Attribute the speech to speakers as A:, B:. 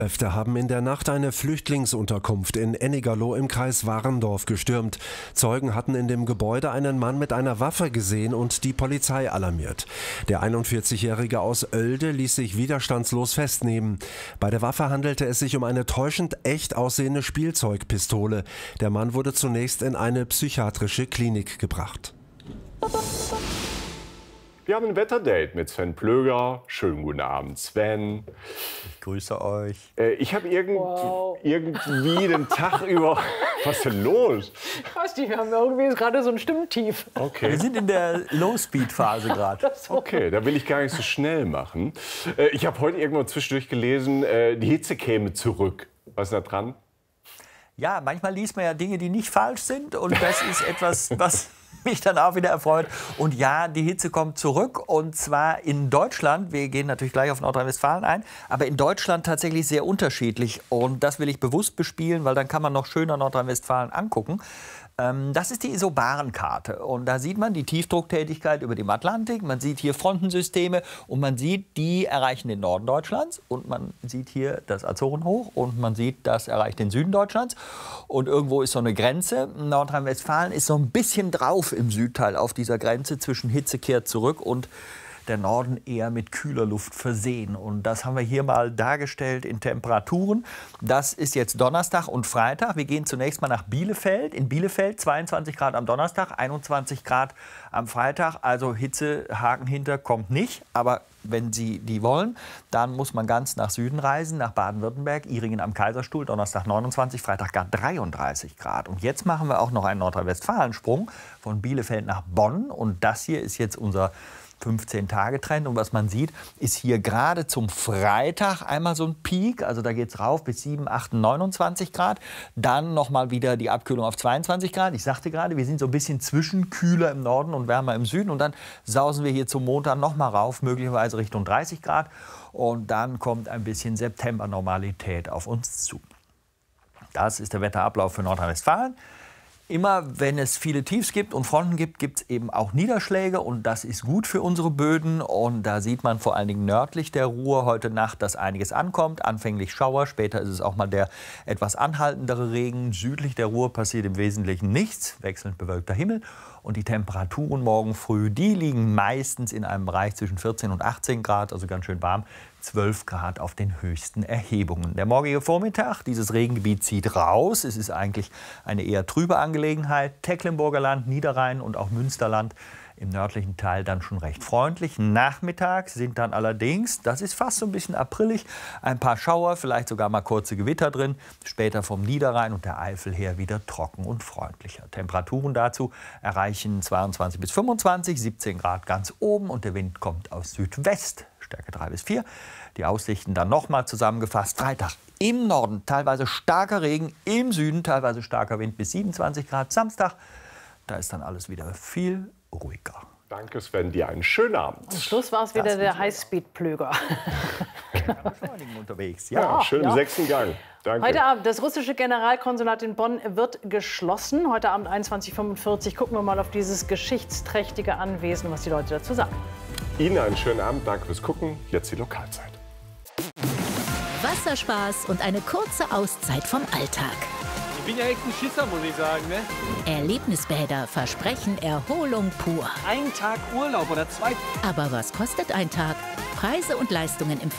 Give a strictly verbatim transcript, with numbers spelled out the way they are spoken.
A: Kräfte haben in der Nacht eine Flüchtlingsunterkunft in Ennigerloh im Kreis Warendorf gestürmt. Zeugen hatten in dem Gebäude einen Mann mit einer Waffe gesehen und die Polizei alarmiert. Der einundvierzigjährige aus Oelde ließ sich widerstandslos festnehmen. Bei der Waffe handelte es sich um eine täuschend echt aussehende Spielzeugpistole. Der Mann wurde zunächst in eine psychiatrische Klinik gebracht.
B: Wir haben ein Wetterdate mit Sven Plöger. Schönen guten Abend, Sven.
C: Ich grüße euch.
B: Äh, ich habe irgend, wow. irgendwie den Tag über... Was ist denn los?
D: Ich weiß nicht, wir haben irgendwie gerade so ein Stimmtief.
B: Okay.
C: Wir sind in der Low-Speed-Phase gerade.
B: Okay, da will ich gar nicht so schnell machen. Äh, ich habe heute irgendwo zwischendurch gelesen, äh, die Hitze käme zurück. Was ist da dran?
C: Ja, manchmal liest man ja Dinge, die nicht falsch sind. Und das ist etwas, was mich dann auch wieder erfreut. Und ja, die Hitze kommt zurück. Und zwar in Deutschland. Wir gehen natürlich gleich auf Nordrhein-Westfalen ein. Aber in Deutschland tatsächlich sehr unterschiedlich. Und das will ich bewusst bespielen, weil dann kann man noch schöner Nordrhein-Westfalen angucken. Das ist die Isobarenkarte und da sieht man die Tiefdrucktätigkeit über dem Atlantik, man sieht hier Frontensysteme und man sieht, die erreichen den Norden Deutschlands und man sieht hier das Azorenhoch und man sieht, das erreicht den Süden Deutschlands und irgendwo ist so eine Grenze. Nordrhein-Westfalen ist so ein bisschen drauf im Südteil auf dieser Grenze zwischen Hitze kehrt zurück und der Norden eher mit kühler Luft versehen. Und das haben wir hier mal dargestellt in Temperaturen. Das ist jetzt Donnerstag und Freitag. Wir gehen zunächst mal nach Bielefeld. In Bielefeld zweiundzwanzig Grad am Donnerstag, einundzwanzig Grad am Freitag. Also Hitzehaken hinter kommt nicht. Aber wenn Sie die wollen, dann muss man ganz nach Süden reisen, nach Baden-Württemberg, Ihringen am Kaiserstuhl, Donnerstag neunundzwanzig, Freitag gar dreiunddreißig Grad. Und jetzt machen wir auch noch einen Nordrhein-Westfalen-Sprung von Bielefeld nach Bonn. Und das hier ist jetzt unser fünfzehn-Tage-Trend. Und was man sieht, ist hier gerade zum Freitag einmal so ein Peak. Also da geht es rauf bis sieben, acht, neunundzwanzig Grad. Dann nochmal wieder die Abkühlung auf zweiundzwanzig Grad. Ich sagte gerade, wir sind so ein bisschen zwischen kühler im Norden und wärmer im Süden. Und dann sausen wir hier zum Montag nochmal rauf, möglicherweise Richtung dreißig Grad. Und dann kommt ein bisschen September-Normalität auf uns zu. Das ist der Wetterablauf für Nordrhein-Westfalen. Immer wenn es viele Tiefs gibt und Fronten gibt, gibt es eben auch Niederschläge und das ist gut für unsere Böden. Und da sieht man vor allen Dingen nördlich der Ruhr heute Nacht, dass einiges ankommt. Anfänglich Schauer, später ist es auch mal der etwas anhaltendere Regen. Südlich der Ruhr passiert im Wesentlichen nichts, wechselnd bewölkter Himmel. Und die Temperaturen morgen früh, die liegen meistens in einem Bereich zwischen vierzehn und achtzehn Grad, also ganz schön warm. zwölf Grad auf den höchsten Erhebungen. Der morgige Vormittag, dieses Regengebiet zieht raus. Es ist eigentlich eine eher trübe Angelegenheit. Tecklenburger Land, Niederrhein und auch Münsterland im nördlichen Teil dann schon recht freundlich. Nachmittags sind dann allerdings, das ist fast so ein bisschen aprillig, ein paar Schauer, vielleicht sogar mal kurze Gewitter drin. Später vom Niederrhein und der Eifel her wieder trocken und freundlicher. Temperaturen dazu erreichen zweiundzwanzig bis fünfundzwanzig, siebzehn Grad ganz oben und der Wind kommt aus Südwest. Stärke drei bis vier. Die Aussichten dann nochmal zusammengefasst. Freitag im Norden teilweise starker Regen, im Süden teilweise starker Wind bis siebenundzwanzig Grad. Samstag, da ist dann alles wieder viel ruhiger.
B: Danke, Sven. Dir einen schönen Abend.
D: Am Schluss war es wieder der Highspeed-Plöger.
C: unterwegs.
B: Ja,
C: Ja.
B: ja, schön im
D: ja.
B: sechsten Gang. Danke.
D: Heute Abend, das russische Generalkonsulat in Bonn wird geschlossen. Heute Abend einundzwanzig Uhr fünfundvierzig. Gucken wir mal auf dieses geschichtsträchtige Anwesen, was die Leute dazu sagen.
B: Ihnen einen schönen Abend. Danke fürs Gucken. Jetzt die Lokalzeit.
E: Wasserspaß und eine kurze Auszeit vom Alltag.
F: Ich bin ja echt ein Schisser, muss ich sagen, ne?
E: Erlebnisbäder versprechen Erholung pur.
F: Ein Tag Urlaub oder zwei.
E: Aber was kostet ein Tag? Preise und Leistungen im